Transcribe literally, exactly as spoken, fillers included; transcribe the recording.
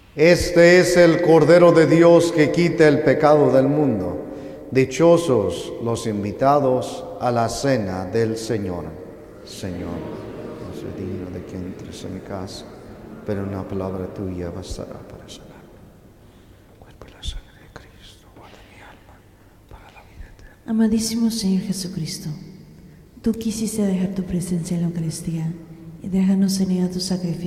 Este es el Cordero de Dios que quita el pecado del mundo. Dichosos los invitados a la cena del Señor. Señor, no soy digno de que entres en mi casa, pero una palabra tuya bastará para sanarme. Cuerpo y la sangre de Cristo, guarda mi alma para la vida eterna. Amadísimo Señor Jesucristo, tú quisiste dejar tu presencia en la Eucaristía y déjanos unir a tu sacrificio